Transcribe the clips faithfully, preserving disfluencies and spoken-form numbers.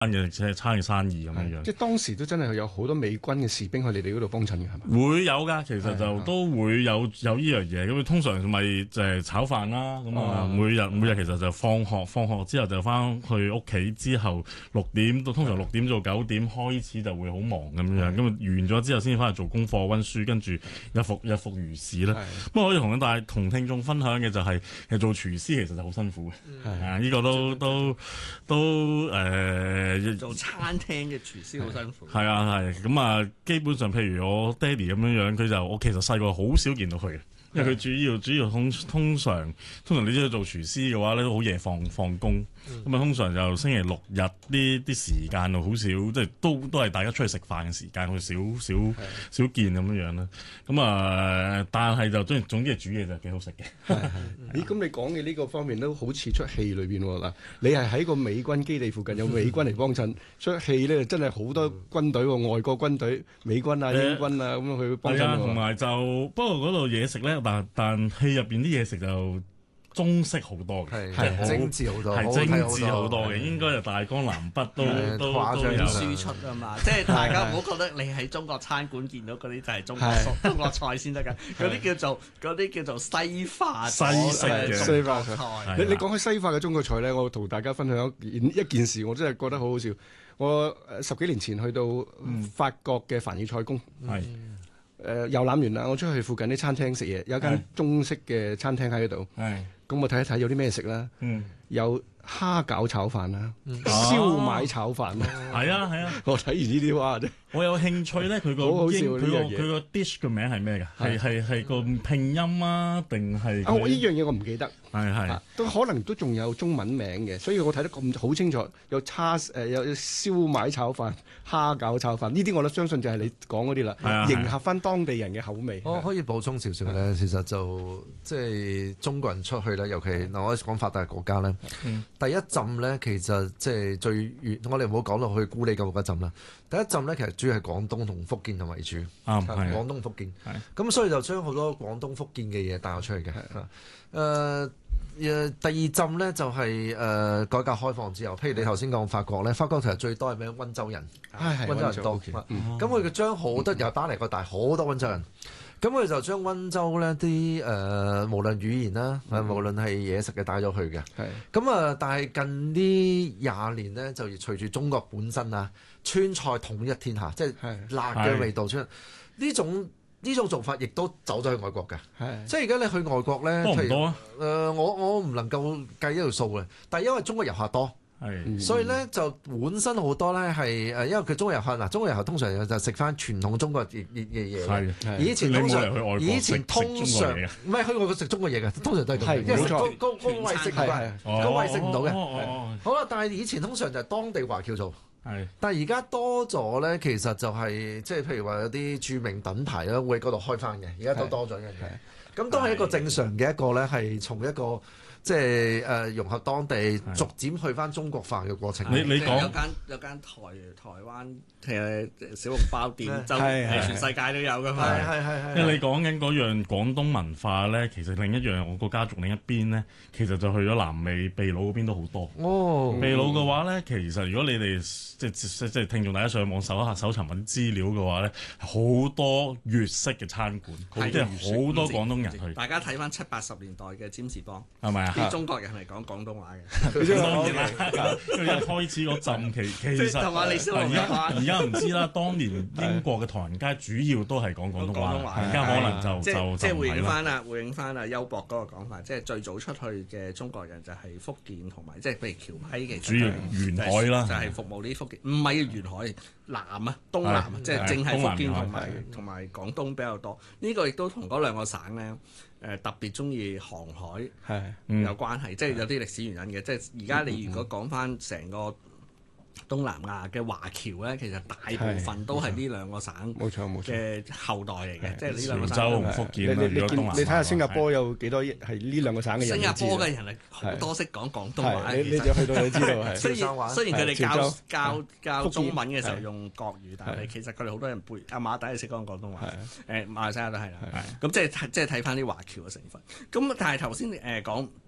嘅即係餐嘅生意咁樣樣。 即係當時都真係有好多美軍嘅士兵去你哋嗰度幫襯嘅係咪？ 會有㗎，其實就都會有有呢樣嘢。咁通常咪就係炒飯啦。咁啊，每日每日其實就放學放學之後就翻去屋企，之後六點到通常六點到九點開始就會好忙咁樣。咁啊完咗之後先翻去做功課温書，跟住日復日復如是啦。不過可以同大家同聽眾分享嘅就係、是、其實做廚師其實就好辛苦嘅。係啊，呢個都都都誒。呃做餐廳嘅廚師好辛苦。 係啊係，咁啊基本上譬如我爹哋咁樣樣，佢就我其實細個好少見到佢嘅。因為佢主要主要通通常通常你知道做廚師嘅話咧都好夜放放工，咁啊、嗯、通常就星期六日啲啲時間就好少，即係都都係大家出去食飯嘅時間，佢少少少見咁樣樣啦。咁啊，但係就總總之係煮嘢就幾好食嘅。 係係。咦？咁你講嘅呢個方面都好似出戲裏邊喎嗱，你係喺個美軍基地附近有美軍嚟幫襯，出戲咧真係好多軍隊喎，外國軍隊、美軍啊、英軍啊咁樣去幫襯喎。 同埋就不過嗰度嘢食咧。但但戲入邊啲嘢食就中式好多嘅， 係精緻好多， 係精緻好多嘅，應該就大江南北都都都有輸出啊嘛！即係大家唔好覺得你喺中國餐館見到嗰啲就係中國中國菜先得㗎，嗰啲叫做嗰啲叫做西化西式嘅西化菜。你你講起西化嘅中國菜咧，我同大家分享一件一件事，我真係覺得好好笑。我十幾年前去到法國嘅凡爾賽宮。 係。 誒遊覽完啦，我出去附近啲餐廳食嘢，有間中式嘅餐廳喺度。係，咁我睇一睇有啲咩食啦。嗯，有蝦餃炒飯啦，燒賣炒飯啦。係啊係啊，我睇完呢啲哇， 我有興趣咧，佢個佢個佢個 dish 嘅名係咩㗎？係係係個拼音啊，定係？ 啊，呢樣嘢我唔記得。 係係， 都可能都仲有中文名嘅，所以我睇得咁好清楚。有叉誒，有燒賣炒飯、蝦餃炒飯，呢啲我都相信就係你講嗰啲啦，迎合翻當地人嘅口味。 我可以補充少少咧，其實就即係中國人出去咧，尤其嗱我講發達國家咧，第一浸咧其實即係最遠，我哋唔好講落去孤里嗰一浸啦。第一浸咧其實主要係廣東同福建人為主， 啱係廣東福建，咁所以就將好多廣東福建嘅嘢帶咗出去嘅。誒誒，第二浸咧就係、是、誒、呃、改革開放之後，譬如你頭先講法國咧，法國其實最多係咩？溫州人，溫州人多。咁佢將好多由巴黎過大好多溫州人，咁佢就將溫州咧啲誒無論語言啦，嗯、無論係嘢食嘅帶咗去嘅。咁啊的，但係近呢廿年咧，就隨住中國本身啊，川菜統一天下，即係辣嘅味道出呢的種。呢種做法亦都走咗去外國嘅，的即係而家你去外國咧， 多唔多啊？ 誒、呃，我我唔能夠計呢條數嘅，但係因為中國遊客多，的所以咧就本身好多咧係誒，因為佢中國遊客嗱，中國遊客通常就食翻傳統中國嘅嘢嘅，以前通常以前通常唔係去外國食中國嘢嘅，通常都係咁，因為高高高位食唔到，高位食唔到嘅。好啦，但係以前通常就係當地華僑做。係，但係而家多咗咧，其實就係、是、即係譬如話有啲著名品牌啦，會喺嗰度開翻嘅，而家都多咗嘅。咁都係一個正常嘅一個咧，係從一個即係誒、呃、融合當地，逐漸去翻中國化嘅過程。 你你講有間有間台台灣嘅小籠包店，就係全世界都有噶嘛。 係係係。 因為你講緊嗰樣廣東文化咧，其實另一樣我個家族另一邊咧，其實就去咗南美秘魯嗰邊都好多。哦，秘魯嘅話咧，其實如果你哋即係即即係聽眾大家上網搜下搜尋揾資料嘅話咧，好多粵式嘅餐館，即係好多廣東人去。 大家睇翻七八十年代嘅占士邦， 係咪啊？ 啲中國人係講廣東話嘅。 當然啦，佢一開始嗰陣期其實而家而家唔知啦。當年英國嘅唐人街主要都係講廣東話，而家可能就就即係回應翻啦，回應翻啊邱博嗰個講法，即係最早出去嘅中國人就係福建同埋即係譬如僑批嘅， 主要沿海啦， 就係服務呢啲福建，唔係沿海南啊東南啊，即係淨係福建同埋同埋廣東比較多。呢個亦都同嗰兩個省咧。誒特別中意航海係有關係，即係有啲歷史原因嘅。即係而家你如果講翻成個東南亞嘅華僑咧，其實大部分都係呢兩個省冇錯冇錯嘅後代嚟嘅，即係呢兩個省。潮州同福建啦，如果東南亞。你睇下新加坡有幾多係呢兩個省嘅人？新加坡嘅人係好多識講廣東話。你你就去到你知道係。雖然雖然佢哋教教教中文嘅時候用國語，但係其實佢哋好多人背阿馬底係識講廣東話。誒馬來西亞都係啦。咁即係即係睇翻啲華僑嘅成分。咁但係頭先誒講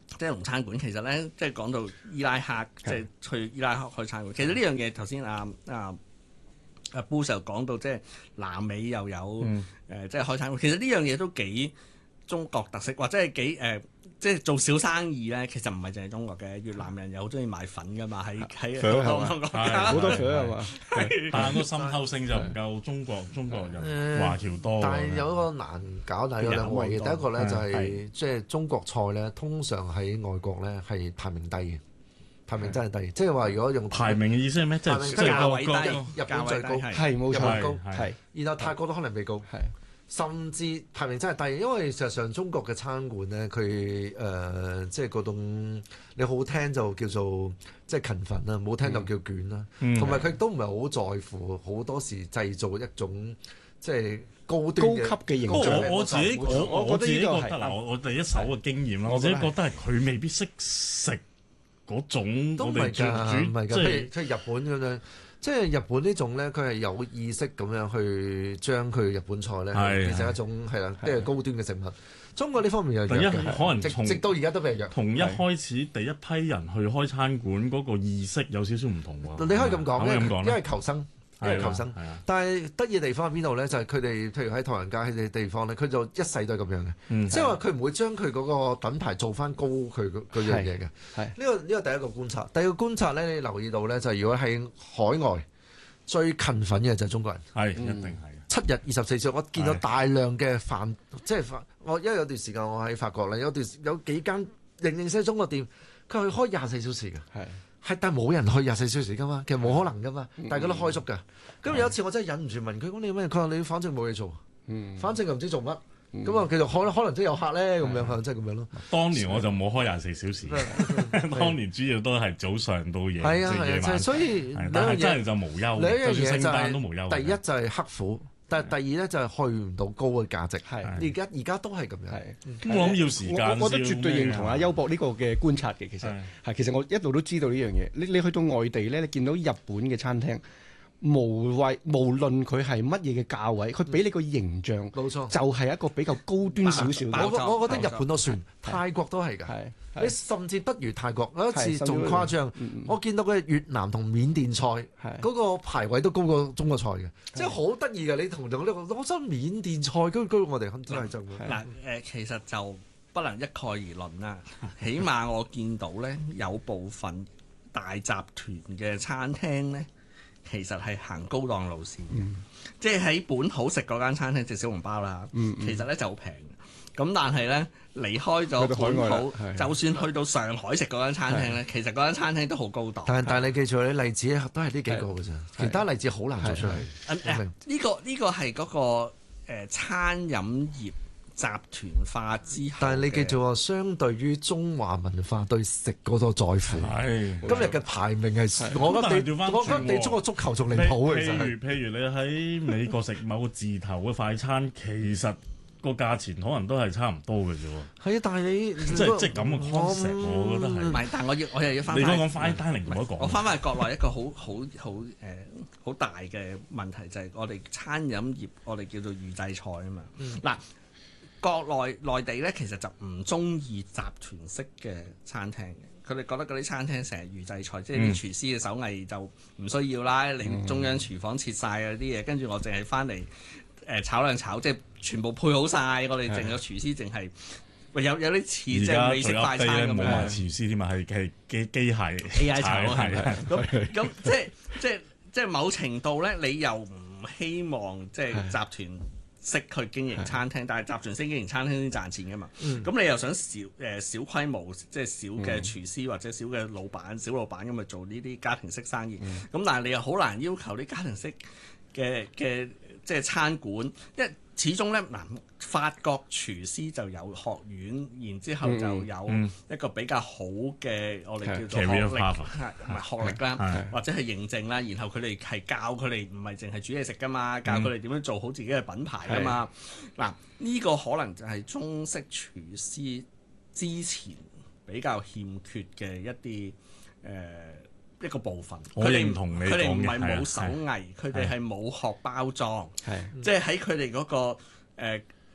即係農餐館。其實咧，即係講到伊拉克，即係去伊拉克開餐館。其實呢樣嘢頭先啊啊啊 Bruce 又講到，即係南美又有誒、嗯呃，即係開餐館。其實呢樣嘢都幾中國特色，或者係幾誒。呃即係做小生意咧，其實唔係淨係中國嘅，越南人又好中意買粉噶嘛，喺喺好多國家， 好多粉係嘛？ 但係個滲透性就唔夠中國中國人華僑多。 但係有一個難搞，但係有兩位嘅。第一個咧就係即係中國菜咧，通常喺外國咧係排名低嘅，排名真係低。即係話如果用排名嘅意思係咩？即係價位低， 日本最高， 係冇錯， 高係。然後泰國都可能未高，係。甚至排名真係低，因為事實上中國嘅餐館咧，佢誒、呃、即係嗰種你好聽就叫做即係勤奮啦，唔好聽就叫卷啦。同埋佢都唔係好在乎，好多時製造一種即係高端高級嘅形象。 我我自己我我我自己覺得嗱， 係我我第一手嘅經驗啦，我自己覺得係佢未必識食嗰種。 都唔係㗎，唔係㗎，譬如即係日本咁樣。即係日本呢種咧，佢係有意識咁樣去將佢日本菜咧變成一種係啦，即係高端嘅食物。中國呢方面又第一可能直直到而家都未弱。 同一開始第一批人去開餐館嗰個意識有少少唔同喎。 你可以咁講咧， 因為因為求生。因為求生，但係得意地方喺邊度咧？就係佢哋，譬如喺唐人街喺啲地方咧，佢就一世都係咁樣嘅，即係話佢唔會將佢嗰個品牌做翻高佢嗰樣嘢嘅。係呢個呢個第一個觀察。第二個觀察咧，你留意到咧，就係如果喺海外最勤奮嘅就係中國人， 係一定係七日二十四小時。我見到大量嘅飯，即係飯。我因為有段時間我喺法國咧，有段有幾間認認識中國店，佢係開廿四小時嘅。係。係，但係冇人去廿四小時噶嘛，其實冇可能噶嘛，大家都開足噶。咁有一次我真係忍唔住問佢：講你咩？佢話你反正冇嘢做，反正又唔知做乜。咁啊，其實可可能真有客咧，咁樣即係咁樣咯。 當年我就冇開廿四小時，當年主要都係早上到夜， 係啊係啊，所以但係真係就無憂， 兩樣嘢就係都無憂。 第一就係刻苦。但係第二咧就係去唔到高嘅價值，係而家而家都係咁樣。 我諗要時間。 我覺得絕對認同阿優博呢個嘅觀察嘅，其實係其實我一路都知道呢樣嘢。你你去到外地咧，你見到日本嘅餐廳，無謂無論佢係乜嘢嘅價位，佢俾你個形象，冇錯，就係一個比較高端少少。 我我覺得日本都算，泰國都係㗎。你甚至不如泰國，有一次仲誇張，我見到嘅越南同緬甸菜嗰個排位都高過中國菜嘅，即係好得意嘅。你同同呢個，我真緬甸菜居居我哋真係真嗱誒，其實就不能一概而論啦。起碼我見到咧，有部分大集團嘅餐廳咧，其實係行高檔路線嘅，即係喺本土食嗰間餐廳食小籠包啦，其實咧就好平。咁但係咧離開咗本土，就算去到上海食嗰間餐廳咧，其實嗰間餐廳都好高檔。 但係但係你記住，啲例子都係呢幾個嘅啫，其他例子好難做出嚟。 呢個呢個係嗰個誒餐飲業集團化之後。 但係你記住喎，相對於中華文化對食嗰個在乎，今日嘅排名係我覺得你我覺得你中國足球仲離譜嘅。 譬如譬如你喺美國食某個字頭嘅快餐，其實個價錢可能都係差唔多嘅啫喎。 係啊，但係你即係即係咁嘅 concept，我覺得係。 唔係，但係我要我又要翻返。 你講講 fine dining 唔好講。 我翻返去國內一個好好好誒好大嘅問題就係我哋餐飲業，我哋叫做預製菜啊嘛。嗱、嗯，國內內地咧其實就唔中意集團式嘅餐廳嘅。佢哋覺得嗰啲餐廳成日預製菜，即係啲廚師嘅手藝就唔需要啦。你、嗯、中央廚房切晒嗰啲嘢，跟住我淨係翻嚟。誒炒兩炒，即係全部配好晒。我哋淨係廚師，淨係喂有有啲似即係美式快餐咁樣。冇埋廚師添啊，係係機機械 A I 炒係咁咁，即係即係即係某程度咧，你又唔希望即係集團式去經營餐廳，但係集團式經營餐廳先賺錢㗎嘛。咁你又想小誒小規模，即係小嘅廚師或者小嘅老闆、小老闆咁去做呢啲家庭式生意。咁但係你又好難要求啲家庭式嘅嘅。即係餐館，因為始終咧嗱，法國廚師就有學院，然之後就有一個比較好嘅、嗯、我哋叫做學歷，唔係學歷啦，或者係認證啦。然後佢哋係教佢哋唔係淨係煮嘢食噶嘛，教佢哋點樣做好自己嘅品牌噶嘛。嗱、嗯，呢、這個可能就係中式廚師之前比較欠缺嘅一啲誒。呃一個部分， 我認同你講嘅， 佢哋唔係冇手藝，佢哋係冇學包裝，即係喺佢哋嗰個誒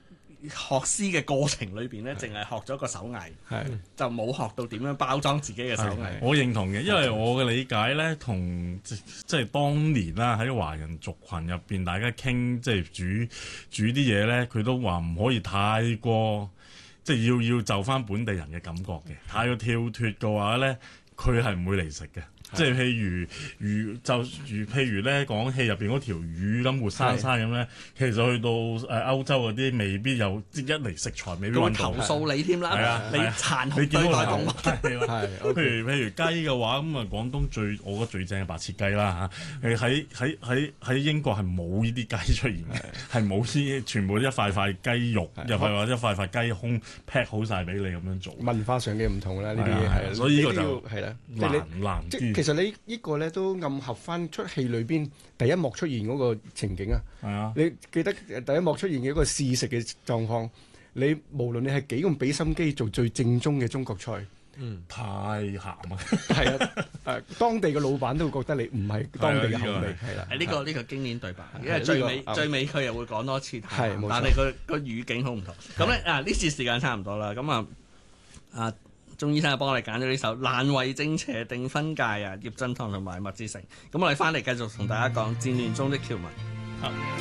學師嘅過程裏邊咧，淨係學咗個手藝，就冇學到點樣包裝自己嘅手藝。 我認同嘅，因為我嘅理解咧，同即係當年啦，喺華人族群入邊，大家傾即係煮煮啲嘢咧，佢都話唔可以太過，即係要要就翻本地人嘅感覺嘅，太過跳脫嘅話咧，佢係唔會嚟食嘅。即係譬如魚，就如譬如咧講戲入邊嗰條魚咁活生生咁咧，其實去到誒歐洲嗰啲未必有，即一嚟食材未必揾到。 投訴你添啦， 啊、 你殘酷對待動物。 係啦，譬如譬如雞嘅話，咁啊廣東最我覺得最正嘅白切雞啦嚇，誒喺喺喺喺英國係冇呢啲雞出現嘅，係冇啲全部一塊塊雞肉，又係或者一塊塊雞胸 pack 好晒俾你咁樣做。 文化上嘅唔同啦，呢啲嘢係， 所以呢個就係啦， 難難啲。 其實你呢個咧都暗合翻出戲裏邊第一幕出現嗰個情景啊！ 係啊， 你記得第一幕出現嘅一個試食嘅狀況，你無論你係幾咁俾心機做最正宗嘅中國菜， 嗯，太鹹啊！ 係啊，誒，當地嘅老闆都會覺得你唔係當地嘅口味，係啦。 係呢個呢個經典對白，因為最尾最尾佢又會講多次，但係佢個語境好唔同。咁咧啊，呢次時間差唔多啦，咁啊啊。鍾醫生就幫我哋揀咗呢首《難為正邪定分界》啊，葉振棠同埋麥志誠。咁我哋翻嚟繼續同大家講戰亂中的僑民。